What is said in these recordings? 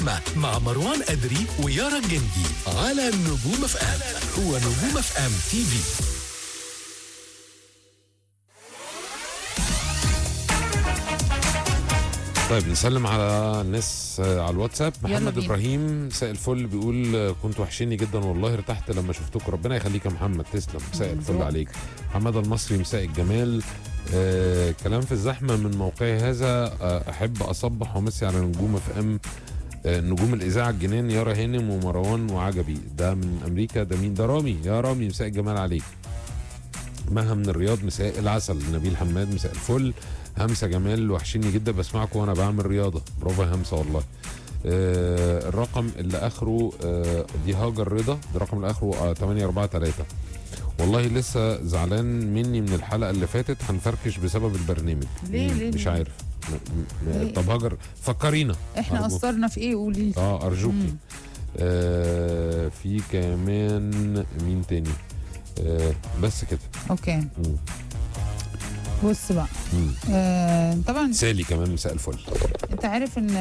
مع مروان أدري ويارا الجندي على نجوم اف ام. هو نجوم اف ام تي في. طيب نسلم على الناس على الواتساب. محمد ابراهيم مساء الفل بيقول كنت وحشيني جدا والله ارتحت لما شفتكم. ربنا يخليك يا محمد، تسلم. مساء الفل عليك. محمد المصري مساء الجمال. كلام في الزحمه من موقعي هذا. احب اصبح ومسي على نجوم اف ام، نجوم الاذاعه الجنان، يارا هانم ومروان وعجبي. ده من امريكا. ده مين؟ ده رامي. يا رامي مساء الجمال عليك. مها من الرياض مساء العسل. نبيل حماد مساء الفل. همسه جمال وحشيني جدا بسمعكم وانا بعمل رياضه. برافو يا همسه والله. الرقم اللي اخره دي هاجر رضا، ده الرقم اللي اخره 843. والله لسه زعلان مني من الحلقه اللي فاتت، هنفركش بسبب البرنامج. ليه مش عارف. طب هاجر فكرينا احنا قصرنا في ايه؟ قولي. ارجوكي. في كمان مين تاني؟ بس كده. اوكي. بص بقى. طبعا سالي كمان مساء الفل. انت عارف ان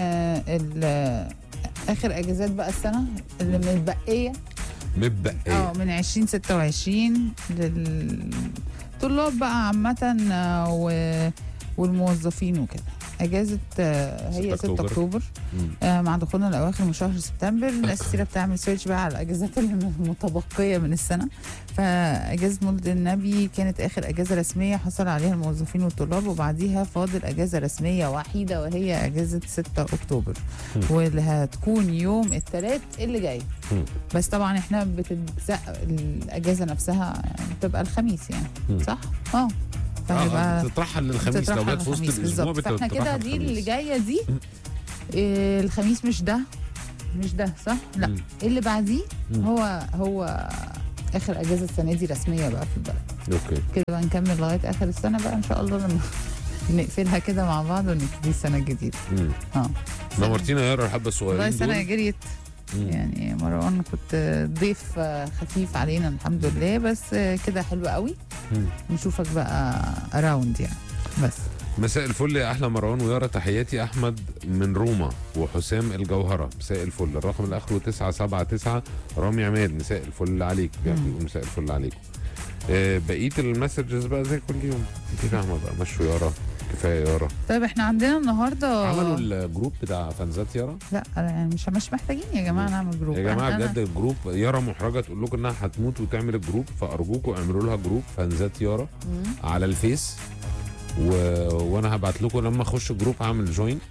اخر اجازات بقى السنه اللي متبقيه من 2026 للطلاب بقى عامه والموظفين وكده. اجازه هي 6 اكتوبر مع دخولنا الاواخر من شهر سبتمبر. الناس كتير بتعمل سيرش بقى على الاجازات المتبقيه من السنه. فاجازه مولد النبي كانت اخر اجازه رسميه حصل عليها الموظفين والطلاب، وبعديها فاضل اجازه رسميه وحيده وهي اجازه 6 اكتوبر واللي هتكون يوم الثلاث اللي جاي. بس طبعا احنا بتتزق الاجازه نفسها بتبقى الخميس يعني. صح؟ تترحل للخميس لو جت في وسط الاسبوع. فاحنا كده دي اللي جايه دي الخميس مش ده صح؟ لا اللي بعديه هو اخر اجازه السنه دي رسميه بقى في البلد. اوكي كده بقى نكمل لغايه اخر السنه بقى ان شاء الله لما نقفلها كده مع بعض ونبتدي السنه الجديده. نورتينا يا يارا الحبه الصغيرين والله السنه جريت. يعني مروان كنت ضيف خفيف علينا الحمد لله، بس كده حلو قوي. نشوفك بقى اراوند يعني. بس مساء الفل يا احلى مروان ويارا، تحياتي احمد من روما وحسام الجوهره. مساء الفل. الرقم اللي اخره 979. رامي عماد مساء الفل عليك. مساء الفل عليكم. بقيه المسجز بقى زي كل يوم. انت فاهمه بقى. مشوا يارا، كفايه يارا. طيب احنا عندنا النهارده عملوا الجروب بتاع فانزات يارا. لا يعني مش محتاجين يا جماعه نعمل جروب يا جماعه بجد. الجروب يارا محرجه تقول لكم انها هتموت وتعمل الجروب، فارجوكم اعملوا لها جروب فانزات يارا على الفيس. وانا هبعت لكم لما اخش الجروب هعمل جوين.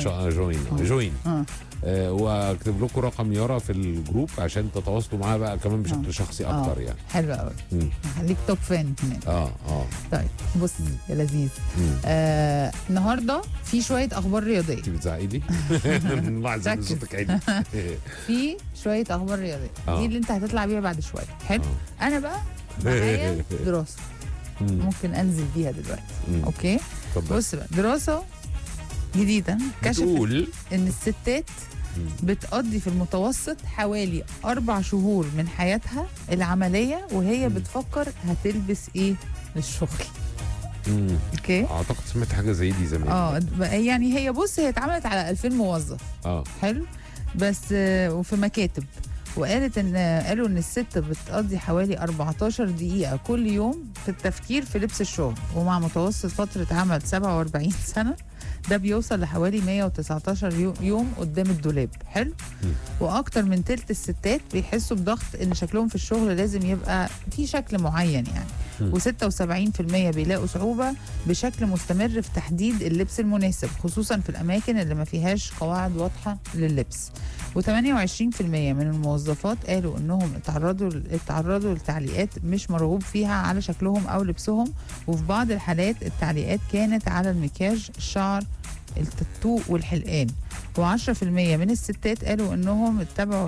واكتب لكم رقم يارا في الجروب عشان تتواصلوا معاها بقى كمان بشكل شخصي اكتر يعني. حلو قوي. خليك توب فان هناك. طيب بص يا لذيذ. النهارده في شويه اخبار رياضيه. انت بتزعقي دي؟ لاحظ ان صوتك عالي. في شويه اخبار رياضيه دي اللي انت هتطلع بيها بعد شويه. حلو. انا بقى معايا دراسه ممكن انزل بيها دلوقتي. اوكي بص بقى، دراسه جديده كشفت ان الستات بتقضي في المتوسط حوالي 4 شهور من حياتها العمليه وهي بتفكر هتلبس ايه للشغل. اوكي اعتقد سمعت حاجه زي دي زمان. يعني هي بص هي اتعملت على 2000 موظف. حلو. بس وفي مكاتب. وقالوا ان الست بتقضي حوالي 14 دقيقة كل يوم في التفكير في لبس الشغل، ومع متوسط فترة عمل 47 سنة ده بيوصل لحوالي 119 يوم قدام الدولاب. حلو. واكتر من تلت الستات بيحسوا بضغط ان شكلهم في الشغل لازم يبقى في شكل معين يعني. و76% بيلاقوا صعوبة بشكل مستمر في تحديد اللبس المناسب، خصوصا في الاماكن اللي ما فيهاش قواعد واضحة لللبس. و28% من الموظفات قالوا انهم اتعرضوا لتعليقات مش مرغوب فيها على شكلهم او لبسهم، وفي بعض الحالات التعليقات كانت على المكياج، الشعر، التاتو والحلقان. و10% من الستات قالوا انهم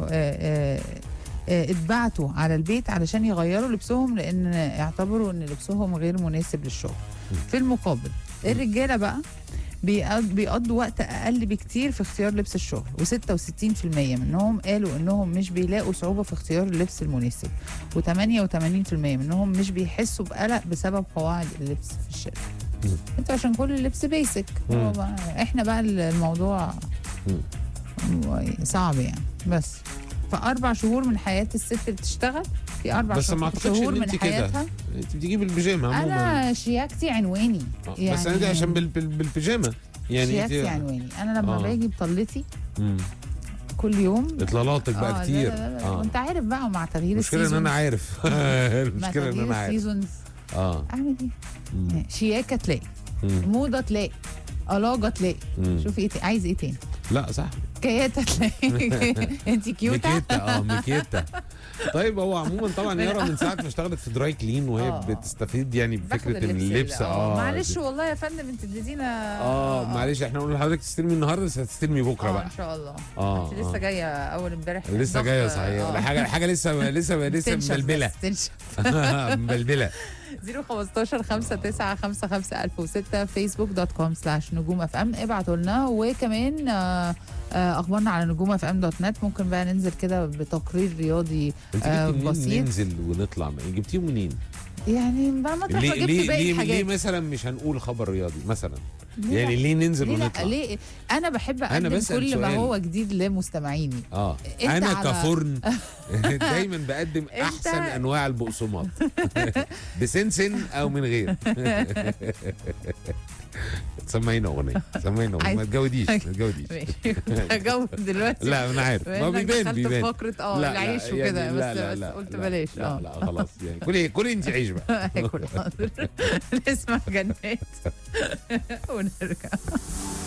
اتبعتوا على البيت علشان يغيروا لبسهم لان اعتبروا ان لبسهم غير مناسب للشغل. في المقابل الرجاله بقى بيقضوا وقت اقل بكتير في اختيار لبس الشغل، و66% منهم قالوا انهم مش بيلاقوا صعوبه في اختيار اللبس المناسب، و88% منهم مش بيحسوا بقلق بسبب قواعد اللبس في الشركه. انت عشان كل اللبس بيسك. احنا بقى الموضوع صعب يعني. بس ف4 شهور من حياه الست اللي بتشتغل، في 4 بس ما اعتقدش شهور ان من انت كده حياتها. انت بتجيبي بالبيجامه عموما. انا شياكتي عنواني يعني بس انا دي عشان بالبيجامه يعني. شياكتي عنواني. انا لما باجي بطلتي مم. كل يوم اطلالاتك بقى كتير. لا. وانت عارف بقى مع تغيير المشكله ان انا عارف. المشكله ان انا عارف. اعمل ايه؟ شياكه تلاقي، موضه تلاقي، ألاجة تلاقي. شوفي ايه عايز ايه تاني؟ لا صح. كياتا تلاقي. انت كيوتا. ميكيتا ميكيتا. طيب هو عموما طبعا يارا من ساعه ما اشتغلت في دراي كلين وهي بتستفيد يعني بفكره ان اللبس معلش والله يا فندم انت اديتينا معلش احنا قلنا لحضرتك تستلمي النهارده بس هتستلمي بكره بقى ان شاء الله. انت لسه جايه اول امبارح. لسه جايه صحيح. حاجه لسه مبلبله. مبلبله. 015 5955 1006 facebook.com/نجوم اف ام. ابعتوا لنا. وكمان اخبارنا على نجوم اف ام .net. ممكن بقى ننزل كده بتقرير رياضي بسيط. ننزل ونطلع. جبتيه منين؟ يعني ما مطرح ما جبت باقي الحاجات. ليه مثلا مش هنقول خبر رياضي مثلا؟ يعني ليه ننزل ونطلع؟ ليه؟ انا بحب اقدم كل ما هو جديد لمستمعيني. انا كفرن دايما بقدم احسن انواع البقسماط بسنسن او من غير. سمعينا اغنيه ما تجوديش هجاوب دلوقتي. لا انا عارف ما بيبان فقره العيش وكده. بس قلت بلاش. لا خلاص يعني كلي انت عيش بقى. حاضر. نسمع جنات ونرجع.